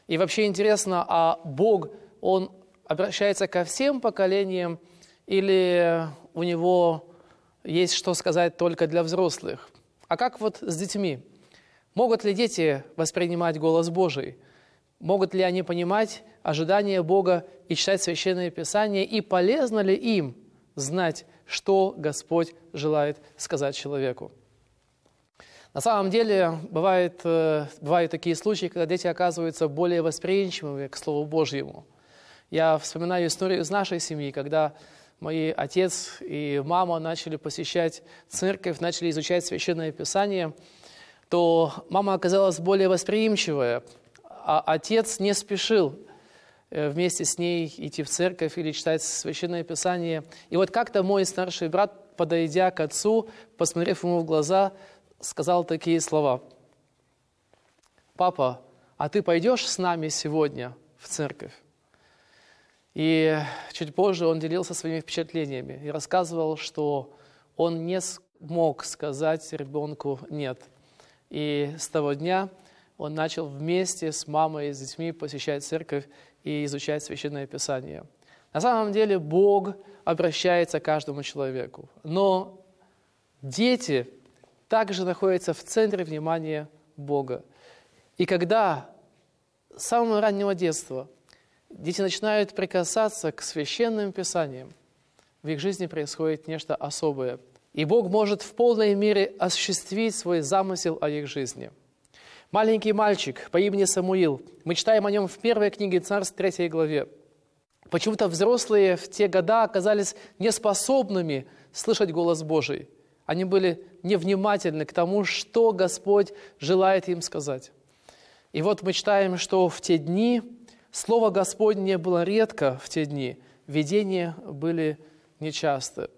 И вообще интересно, а Бог, Он обращается ко всем поколениям или у Него есть что сказать только для взрослых? А как вот с детьми? Могут ли дети воспринимать голос Божий? Могут ли они понимать ожидания Бога и читать Священное Писание? И полезно ли им знать, что Господь желает сказать человеку? На самом деле, бывают такие случаи, когда дети оказываются более восприимчивыми к Слову Божьему. Я вспоминаю историю из нашей семьи, когда мои отец и мама начали посещать церковь, начали изучать Священное Писание, то мама оказалась более восприимчивая, а отец не спешил вместе с ней идти в церковь или читать Священное Писание. И вот как-то мой старший брат, подойдя к отцу, посмотрев ему в глаза, сказал такие слова: «Папа, а ты пойдешь с нами сегодня в церковь?» И чуть позже он делился своими впечатлениями и рассказывал, что он не смог сказать ребенку «нет». И с того дня он начал вместе с мамой и с детьми посещать церковь и изучать Священное Писание. На самом деле Бог обращается к каждому человеку, но дети также находятся в центре внимания Бога. И когда с самого раннего детства дети начинают прикасаться к Священным Писаниям, в их жизни происходит нечто особое. И Бог может в полной мере осуществить свой замысел о их жизни. Маленький мальчик по имени Самуил, мы читаем о нем в первой книге Царств, 3 главе. Почему-то взрослые в те года оказались неспособными слышать голос Божий. Они были невнимательны к тому, что Господь желает им сказать. И вот мы читаем, что в те дни Слово Господне было редко, в те дни видения были нечасты.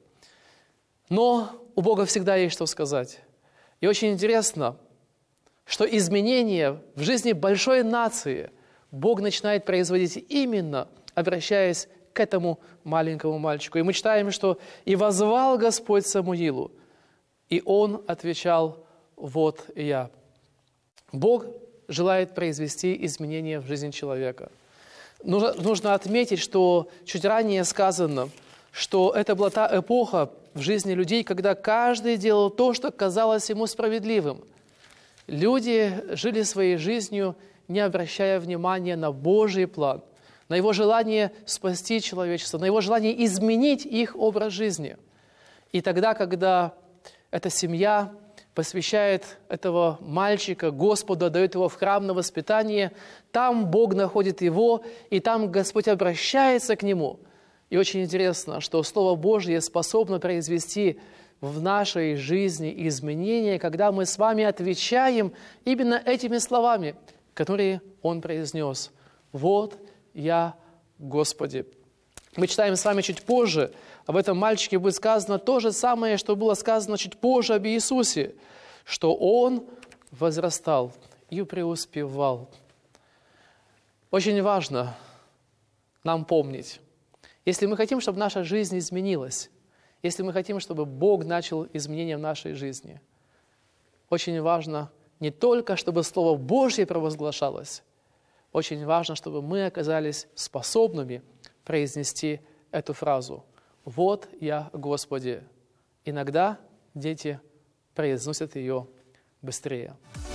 Но у Бога всегда есть что сказать. И очень интересно, что изменения в жизни большой нации Бог начинает производить именно, обращаясь к этому маленькому мальчику. И мы читаем, что «И воззвал Господь Самуилу, и он отвечал: вот я». Бог желает произвести изменения в жизни человека. Нужно отметить, что чуть ранее сказано, что это была та эпоха в жизни людей, когда каждый делал то, что казалось ему справедливым. Люди жили своей жизнью, не обращая внимания на Божий план, на Его желание спасти человечество, на Его желание изменить их образ жизни. И тогда, когда эта семья посвящает этого мальчика Господу, дает его в храм на воспитание, там Бог находит его, и там Господь обращается к нему. И очень интересно, что Слово Божье способно произвести в нашей жизни изменения, когда мы с вами отвечаем именно этими словами, которые Он произнес: «Вот я, Господи». Мы читаем с вами чуть позже, об этом мальчике будет сказано то же самое, что было сказано чуть позже об Иисусе, что Он возрастал и преуспевал. Очень важно нам помнить, если мы хотим, чтобы наша жизнь изменилась, если мы хотим, чтобы Бог начал изменения в нашей жизни, очень важно не только, чтобы Слово Божье провозглашалось, очень важно, чтобы мы оказались способными произнести эту фразу: «Вот я, Господи». Иногда дети произносят ее быстрее.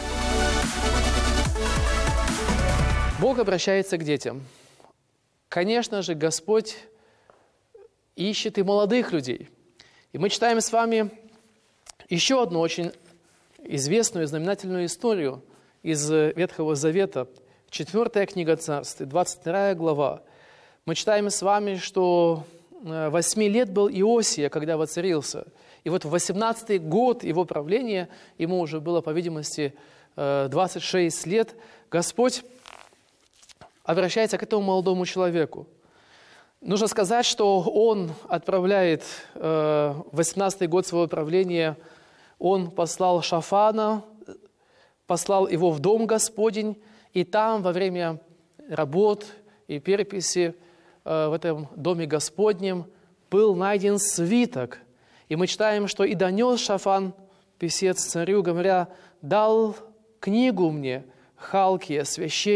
Бог обращается к детям. Конечно же, Господь ищет и молодых людей. И мы читаем с вами еще одну очень известную, знаменательную историю из Ветхого Завета. 4 книга Царств, 22 глава. Мы читаем с вами, что 8 лет был Иосия, когда воцарился. И вот в 18-й год его правления, ему уже было, по видимости, 26 лет, Господь обращается к этому молодому человеку. Нужно сказать, что он отправляет 18-й год своего правления, он послал Шафана, послал его в дом Господень, и там во время работ и переписи в этом доме Господнем был найден свиток. И мы читаем, что «И донес Шафан, писец, царю, говоря: дал книгу мне, Халкия, священник,